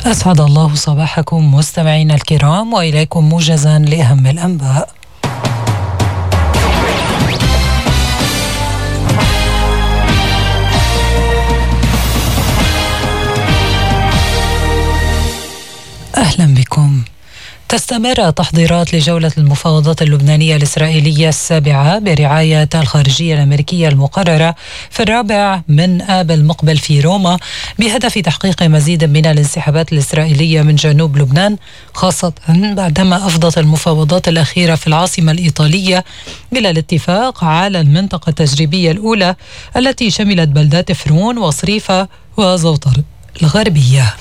أسعد الله صباحكم مستمعينا الكرام، وإليكم موجزا لأهم الأنباء. أهلا بكم. تستمر التحضيرات لجولة المفاوضات اللبنانية الإسرائيلية السابعة برعاية الخارجية الأمريكية المقررة في 4 آب المقبل في روما، بهدف تحقيق مزيد من الانسحابات الإسرائيلية من جنوب لبنان، خاصة بعدما أفضت المفاوضات الأخيرة في العاصمة الإيطالية إلى الاتفاق على المنطقة التجريبية الأولى التي شملت بلدات فرون وصريفة وزوطر الغربية.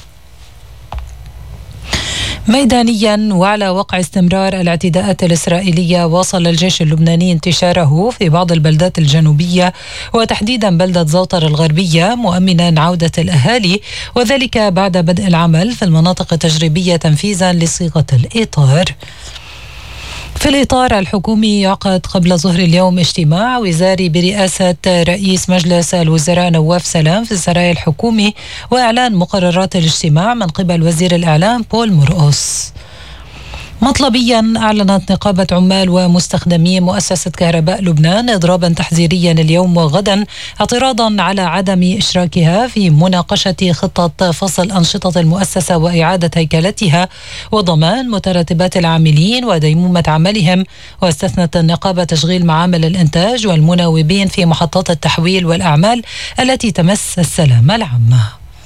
ميدانيا، وعلى وقع استمرار الاعتداءات الإسرائيلية، واصل الجيش اللبناني انتشاره في بعض البلدات الجنوبية وتحديدا بلدة زوطر الغربية، مؤمنا عودة الأهالي، وذلك بعد بدء العمل في المناطق التجريبية تنفيذا لصيغة الإطار. في الإطار الحكومي، يعقد قبل ظهر اليوم اجتماع وزاري برئاسة رئيس مجلس الوزراء نواف سلام في السراي الحكومي، وإعلان مقررات الاجتماع من قبل وزير الإعلام بول مرقص. مطلبيا، أعلنت نقابة عمال ومستخدمي مؤسسة كهرباء لبنان إضرابا تحذيريا اليوم وغدا، اعتراضا على عدم إشراكها في مناقشة خطة فصل أنشطة المؤسسة وإعادة هيكلتها وضمان مترتبات العاملين وديمومة عملهم. واستثنت النقابة تشغيل معامل الإنتاج والمناوبين في محطات التحويل والأعمال التي تمس السلامة العامة.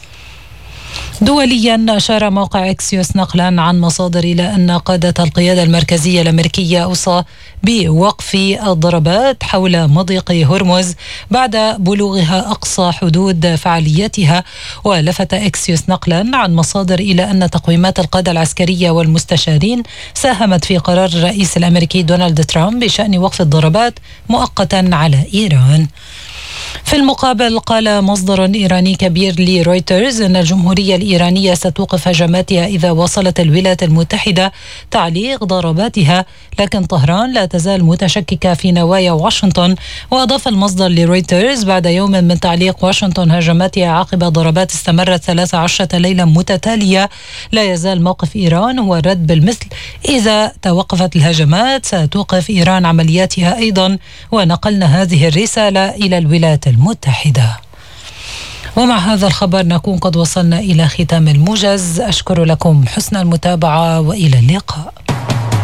دوليا، أشار موقع إكسيوس نقلا عن مصادر إلى أن قادة القيادة المركزية الأمريكية أوصى بوقف الضربات حول مضيق هرمز بعد بلوغها أقصى حدود فعاليتها. ولفت إكسيوس نقلا عن مصادر إلى أن تقويمات القادة العسكرية والمستشارين ساهمت في قرار الرئيس الأمريكي دونالد ترامب بشأن وقف الضربات مؤقتا على إيران. في المقابل، قال مصدر إيراني كبير لرويترز أن الجمهورية الإيرانية ستوقف هجماتها إذا واصلت الولايات المتحدة تعليق ضرباتها، لكن طهران لا تزال متشككة في نوايا واشنطن. وأضاف المصدر لرويترز بعد يوم من تعليق واشنطن هجماتها عقب ضربات استمرت 13 ليلة متتالية، لا يزال موقف إيران هو الرد بالمثل. إذا توقفت الهجمات ستوقف إيران عملياتها أيضا. ونقلنا هذه الرسالة إلى الولايات المتحدة. ومع هذا الخبر نكون قد وصلنا إلى ختام الموجز. أشكر لكم حسن المتابعة وإلى اللقاء.